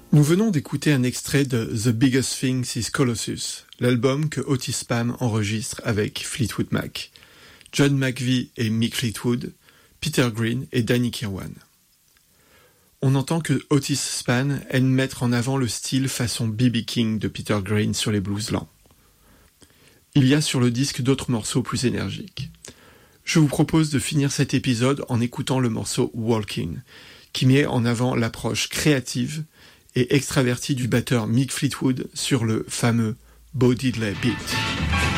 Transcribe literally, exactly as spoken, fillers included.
Nous venons d'écouter un extrait de The Biggest Thing is Colossus, l'album que Otis Spann enregistre avec Fleetwood Mac, John McVie et Mick Fleetwood, Peter Green et Danny Kirwan. On entend que Otis Spann aime mettre en avant le style façon B B King de Peter Green sur les blues lents. Il y a sur le disque d'autres morceaux plus énergiques. Je vous propose de finir cet épisode en écoutant le morceau Walkin', qui met en avant l'approche créative et extraverti du batteur Mick Fleetwood sur le fameux Bo Diddley Beat.